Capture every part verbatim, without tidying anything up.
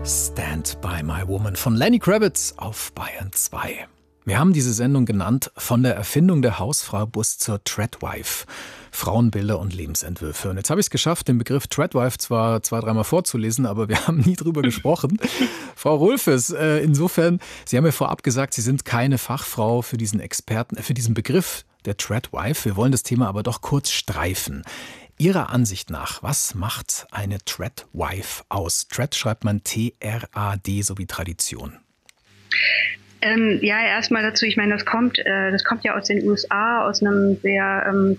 Stand by My Woman von Lenny Kravitz auf Bayern zwei. Wir haben diese Sendung genannt von der Erfindung der Hausfrau bis zur Tradwife. Frauenbilder und Lebensentwürfe. Und jetzt habe ich es geschafft, den Begriff Tradwife zwar zwei, dreimal vorzulesen, aber wir haben nie drüber gesprochen. Frau Rolfes, äh, insofern, Sie haben ja vorab gesagt, Sie sind keine Fachfrau für diesen Experten, äh, für diesen Begriff der Tradwife. Wir wollen das Thema aber doch kurz streifen. Ihrer Ansicht nach, was macht eine Tradwife aus? Trad schreibt man T R A D, so wie Tradition. Ähm, ja, erstmal dazu, ich meine, das kommt, äh, das kommt ja aus den U S A, aus einem sehr ähm,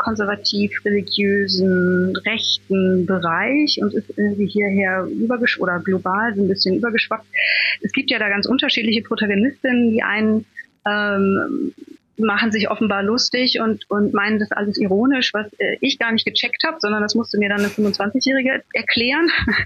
konservativ-religiösen, rechten Bereich und ist irgendwie hierher übergeschwappt oder global so ein bisschen übergeschwappt. Es gibt ja da ganz unterschiedliche Protagonistinnen, die einen ähm, machen sich offenbar lustig und und meinen das alles ironisch, was äh, ich gar nicht gecheckt habe, sondern das musste mir dann eine fünfundzwanzigjährige erklären.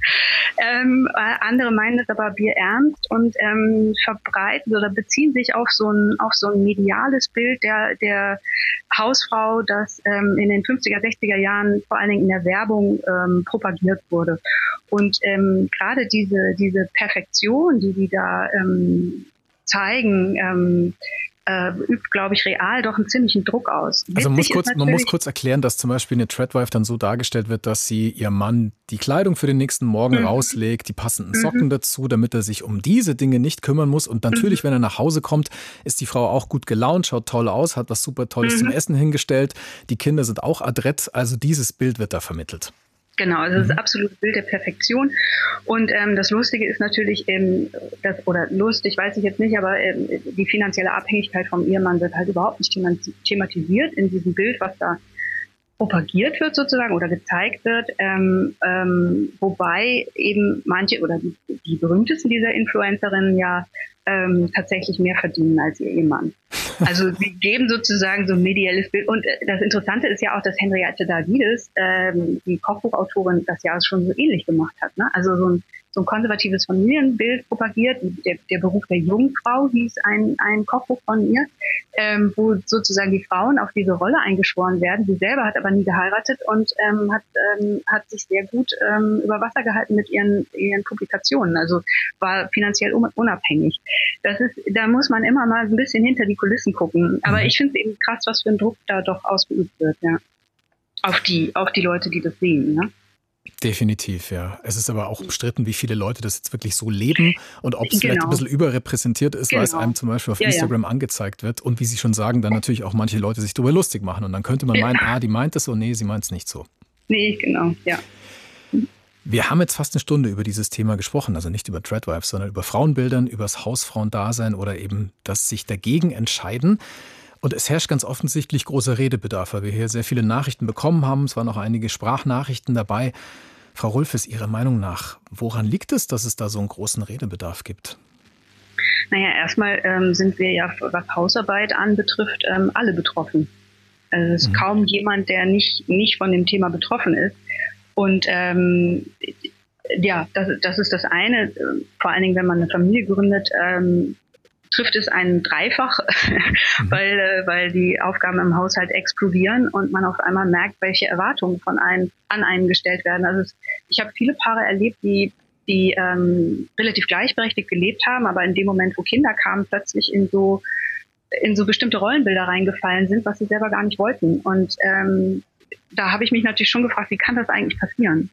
ähm, äh, andere meinen das aber bierernst und ähm, verbreiten oder beziehen sich auf so ein auf so ein mediales Bild der der Hausfrau, das ähm, in den fünfziger, sechziger Jahren vor allen Dingen in der Werbung ähm, propagiert wurde. Und ähm, gerade diese diese Perfektion, die die da ähm, zeigen, ähm, Äh, übt, glaube ich, real doch einen ziemlichen Druck aus. Also muss kurz, man muss kurz erklären, dass zum Beispiel eine Tradwife dann so dargestellt wird, dass sie ihrem Mann die Kleidung für den nächsten Morgen mhm. rauslegt, die passenden Socken mhm. dazu, damit er sich um diese Dinge nicht kümmern muss. Und natürlich, mhm. wenn er nach Hause kommt, ist die Frau auch gut gelaunt, schaut toll aus, hat was super Tolles mhm. zum Essen hingestellt. Die Kinder sind auch adrett, also dieses Bild wird da vermittelt. Genau, also das ist absolutes Bild der Perfektion. Und ähm, das Lustige ist natürlich, ähm, das, oder lustig weiß ich jetzt nicht, aber ähm, die finanzielle Abhängigkeit vom Ehemann wird halt überhaupt nicht thematisiert in diesem Bild, was da propagiert wird sozusagen oder gezeigt wird. Ähm, ähm, wobei eben manche oder die, die berühmtesten dieser Influencerinnen ja ähm, tatsächlich mehr verdienen als ihr Ehemann. Also sie geben sozusagen so ein mediales Bild. Und das Interessante ist ja auch, dass Henriette Davides, ähm, die Kochbuchautorin, das ja schon so ähnlich gemacht hat. Ne? Also so ein, so ein konservatives Familienbild propagiert. Der, der Beruf der Jungfrau hieß ein, ein Kochbuch von ihr, ähm, wo sozusagen die Frauen auf diese Rolle eingeschworen werden. Sie selber hat aber nie geheiratet und ähm, hat, ähm, hat sich sehr gut ähm, über Wasser gehalten mit ihren, ihren Publikationen. Also war finanziell unabhängig. Das ist, da muss man immer mal ein bisschen hinter die Kulissen gucken. Aber mhm. ich finde es eben krass, was für ein Druck da doch ausgeübt wird, ja. Auf die, auf die Leute, die das sehen, ne? Definitiv, ja. Es ist aber auch umstritten, wie viele Leute das jetzt wirklich so leben und ob es genau. vielleicht ein bisschen überrepräsentiert ist, genau. weil es einem zum Beispiel auf ja, Instagram ja. angezeigt wird und wie Sie schon sagen, dann natürlich auch manche Leute sich darüber lustig machen und dann könnte man meinen, ja. ah, die meint es so, nee, sie meint es nicht so. Nee, genau, ja. Wir haben jetzt fast eine Stunde über dieses Thema gesprochen, also nicht über Tradwives, sondern über Frauenbildern, über das Hausfrauendasein oder eben das sich dagegen entscheiden. Und es herrscht ganz offensichtlich großer Redebedarf, weil wir hier sehr viele Nachrichten bekommen haben. Es waren auch einige Sprachnachrichten dabei. Frau Rolfes, Ihrer Meinung nach, woran liegt es, dass es da so einen großen Redebedarf gibt? Naja, erstmal ähm, sind wir ja, was Hausarbeit anbetrifft, ähm, alle betroffen. Also es ist mhm. kaum jemand, der nicht, nicht von dem Thema betroffen ist. Und ähm, ja, das, das ist das eine. Vor allen Dingen, wenn man eine Familie gründet, ähm, trifft es einen dreifach, mhm. weil, äh, weil die Aufgaben im Haushalt explodieren und man auf einmal merkt, welche Erwartungen von einem an einen gestellt werden. Also es, ich habe viele Paare erlebt, die die ähm, relativ gleichberechtigt gelebt haben, aber in dem Moment, wo Kinder kamen, plötzlich in so in so bestimmte Rollenbilder reingefallen sind, was sie selber gar nicht wollten. Und ähm, da habe ich mich natürlich schon gefragt, wie kann das eigentlich passieren?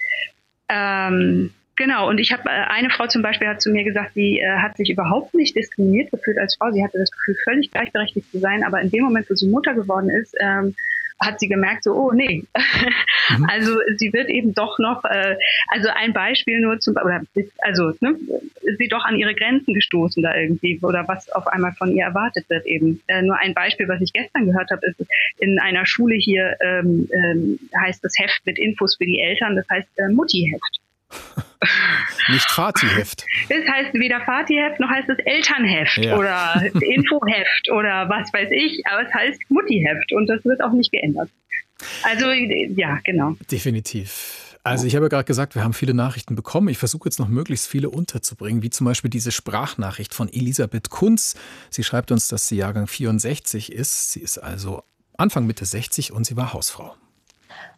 Ähm, genau, und ich habe, äh, eine Frau zum Beispiel hat zu mir gesagt, sie äh, hat sich überhaupt nicht diskriminiert gefühlt als Frau. Sie hatte das Gefühl, völlig gleichberechtigt zu sein, aber in dem Moment, wo sie Mutter geworden ist, ähm, hat sie gemerkt, so, oh nee, mhm. also sie wird eben doch noch, äh, also ein Beispiel nur zum, oder also ne, ist sie doch an ihre Grenzen gestoßen da irgendwie oder was auf einmal von ihr erwartet wird eben. Äh, nur ein Beispiel, was ich gestern gehört habe, ist in einer Schule hier ähm, ähm, heißt das Heft mit Infos für die Eltern, das heißt äh, Mutti-Heft. Nicht Fatiheft. Das heißt weder Fatiheft noch heißt es Elternheft ja. oder Infoheft oder was weiß ich, aber es heißt Muttiheft und das wird auch nicht geändert. Also ja, genau. Definitiv. Also ich habe ja gerade gesagt, wir haben viele Nachrichten bekommen. Ich versuche jetzt noch möglichst viele unterzubringen, wie zum Beispiel diese Sprachnachricht von Elisabeth Kunz. Sie schreibt uns, dass sie Jahrgang vierundsechzig ist. Sie ist also Anfang Mitte sechzig und sie war Hausfrau.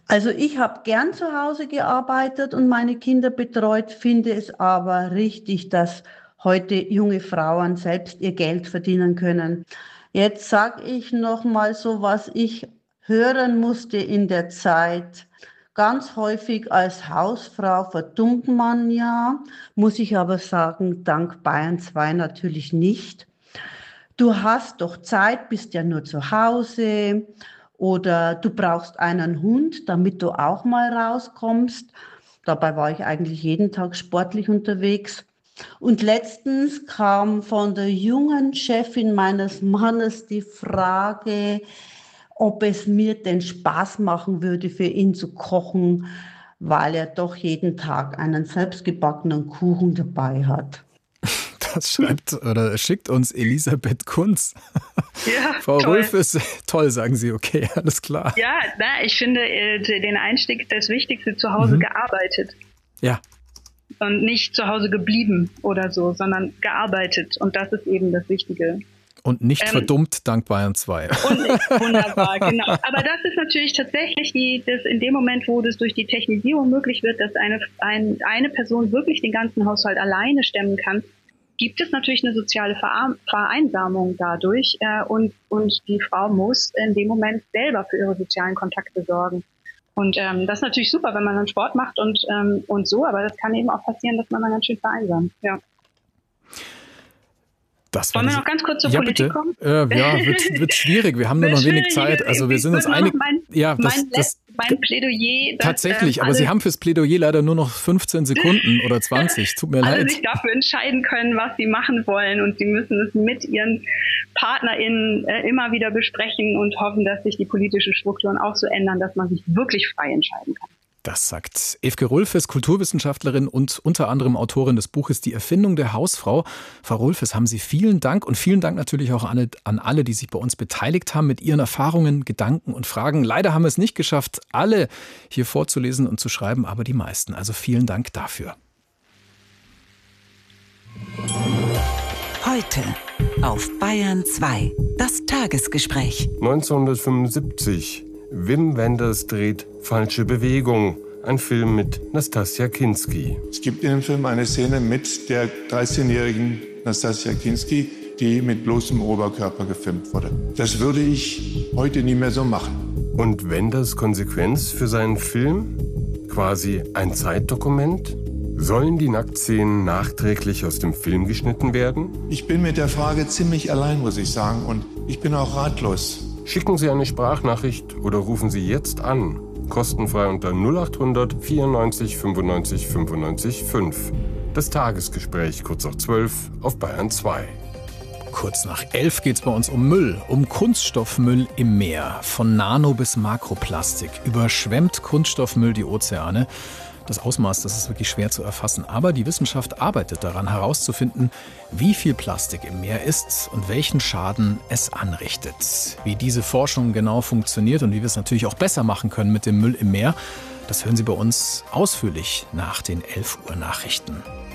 Also ich habe gern zu Hause gearbeitet und meine Kinder betreut, finde es aber richtig, dass heute junge Frauen selbst ihr Geld verdienen können. Jetzt sage ich noch mal so, was ich hören musste in der Zeit. Ganz häufig als Hausfrau verdummt man ja, muss ich aber sagen, dank Bayern zwei natürlich nicht. Du hast doch Zeit, bist ja nur zu Hause oder du brauchst einen Hund, damit du auch mal rauskommst. Dabei war ich eigentlich jeden Tag sportlich unterwegs. Und letztens kam von der jungen Chefin meines Mannes die Frage, ob es mir denn Spaß machen würde, für ihn zu kochen, weil er doch jeden Tag einen selbstgebackenen Kuchen dabei hat. Das schreibt oder schickt uns Elisabeth Kunz. Ja, Frau toll. Rulf ist toll, sagen Sie, okay, alles klar. Ja, na, ich finde äh, den Einstieg das Wichtigste, zu Hause mhm. gearbeitet. Ja. Und nicht zu Hause geblieben oder so, sondern gearbeitet. Und das ist eben das Wichtige. Und nicht ähm, verdummt dank Bayern zwei. Und wunderbar, genau. Aber das ist natürlich tatsächlich die, das in dem Moment, wo das durch die Technisierung möglich wird, dass eine, ein, eine Person wirklich den ganzen Haushalt alleine stemmen kann, gibt es natürlich eine soziale Vereinsamung dadurch. Äh, und, und die Frau muss in dem Moment selber für ihre sozialen Kontakte sorgen. Und ähm, das ist natürlich super, wenn man dann Sport macht und, ähm, und so, aber das kann eben auch passieren, dass man dann ganz schön vereinsamt. Ja. Das Wollen wir noch ganz kurz zur ja, Politik bitte. kommen? Äh, ja, wird, wird schwierig. Wir haben nur noch wenig Zeit. Also wir sind uns einig. Mein, ja, das, mein, das, mein Plädoyer. Dass, tatsächlich, ähm, aber Sie haben fürs Plädoyer leider nur noch fünfzehn Sekunden oder zwanzig. Tut mir alle leid. sich dafür entscheiden können, was sie machen wollen, und sie müssen es mit ihren PartnerInnen äh, immer wieder besprechen und hoffen, dass sich die politischen Strukturen auch so ändern, dass man sich wirklich frei entscheiden kann. Das sagt Evke Rulfes, Kulturwissenschaftlerin und unter anderem Autorin des Buches Die Erfindung der Hausfrau. Frau Rulfes, haben Sie vielen Dank und vielen Dank natürlich auch an, an alle, die sich bei uns beteiligt haben mit ihren Erfahrungen, Gedanken und Fragen. Leider haben wir es nicht geschafft, alle hier vorzulesen und zu schreiben, aber die meisten. Also vielen Dank dafür. Heute auf Bayern zwei, das Tagesgespräch. neunzehnhundertfünfundsiebzig. Wim Wenders dreht Falsche Bewegung, ein Film mit Nastassja Kinski. Es gibt in dem Film eine Szene mit der dreizehnjährigen Nastassja Kinski, die mit bloßem Oberkörper gefilmt wurde. Das würde ich heute nie mehr so machen. Und Wenders Konsequenz für seinen Film? Quasi ein Zeitdokument? Sollen die Nacktszenen nachträglich aus dem Film geschnitten werden? Ich bin mit der Frage ziemlich allein, muss ich sagen, und ich bin auch ratlos. Schicken Sie eine Sprachnachricht oder rufen Sie jetzt an. Kostenfrei unter null acht hundert vierundneunzig fünfundneunzig fünfundneunzig fünf. Das Tagesgespräch kurz nach zwölf auf Bayern zwei. Kurz nach elf geht es bei uns um Müll, um Kunststoffmüll im Meer. Von Nano- bis Makroplastik überschwemmt Kunststoffmüll die Ozeane. Das Ausmaß, das ist wirklich schwer zu erfassen. Aber die Wissenschaft arbeitet daran, herauszufinden, wie viel Plastik im Meer ist und welchen Schaden es anrichtet. Wie diese Forschung genau funktioniert und wie wir es natürlich auch besser machen können mit dem Müll im Meer, das hören Sie bei uns ausführlich nach den elf Uhr Nachrichten.